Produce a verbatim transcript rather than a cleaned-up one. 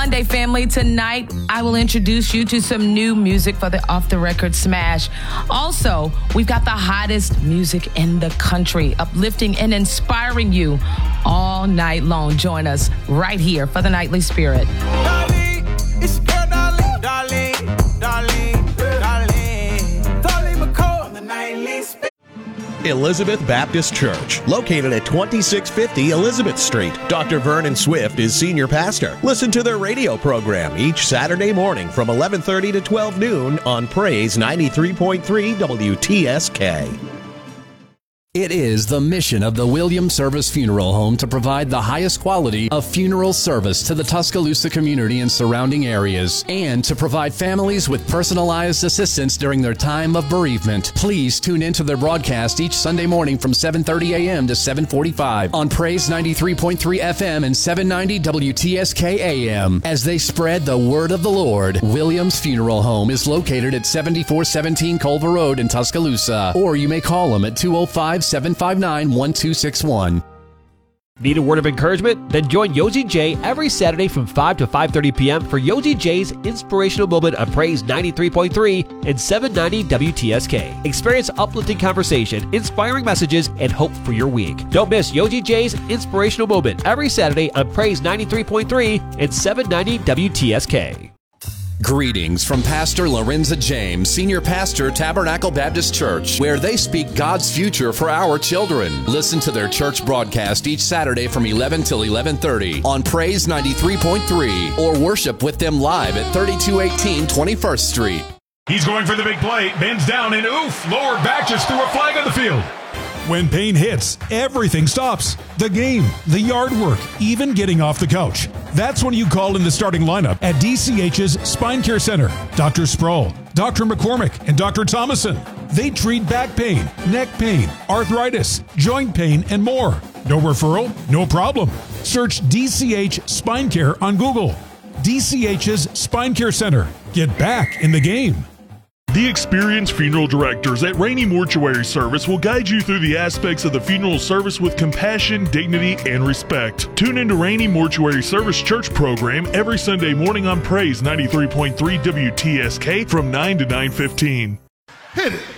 Monday, family. Tonight, I will introduce you to some new music for the Off the Record Smash. Also, we've got the hottest music in the country, uplifting and inspiring you all night long. Join us right here for the Nightly Spirit. Darling, it's your girl, darling, darling, darling, darling, darling McCall on the Nightly Spirit. Elizabeth Baptist Church, located at twenty-six fifty Elizabeth Street. Doctor Vernon Swift is senior pastor. Listen to their radio program each Saturday morning from eleven thirty to twelve noon on Praise ninety-three point three W T S K. It is the mission of the Williams Service Funeral Home to provide the highest quality of funeral service to the Tuscaloosa community and surrounding areas, and to provide families with personalized assistance during their time of bereavement. Please tune into their broadcast each Sunday morning from seven thirty a.m. to seven forty-five on Praise ninety-three point three F M and seven ninety W T S K A M as they spread the word of the Lord. Williams Funeral Home is located at seventy-four seventeen Culver Road in Tuscaloosa, or you may call them at two oh five, seven five nine, one two six one. Need a word of encouragement? Then join Yogi J every Saturday from five to five thirty p.m. for Yogi J's Inspirational Moment on Praise ninety-three point three and seven ninety W T S K. Experience uplifting conversation, inspiring messages, and hope for your week. Don't miss Yogi J's Inspirational Moment every Saturday on Praise ninety-three point three and seven ninety W T S K. Greetings from Pastor Lorenza James, Senior Pastor, Tabernacle Baptist Church, where they speak God's future for our children. Listen to their church broadcast each Saturday from eleven till eleven thirty on Praise ninety-three point three, or worship with them live at thirty-two eighteen twenty-first Street. He's going for the big play, bends down, and oof, lower back just threw a flag on the field. When pain hits, everything stops. The game, the yard work, even getting off the couch. That's when you call in the starting lineup at D C H's Spine Care Center. Doctor Sproul, Doctor McCormick, and Doctor Thomason. They treat back pain, neck pain, arthritis, joint pain, and more. No referral? No problem. Search D C H Spine Care on Google. D C H's Spine Care Center. Get back in the game. The experienced funeral directors at Rainey Mortuary Service will guide you through the aspects of the funeral service with compassion, dignity, and respect. Tune into Rainey Mortuary Service Church program every Sunday morning on Praise ninety-three point three W T S K from nine to nine fifteen. Hit it.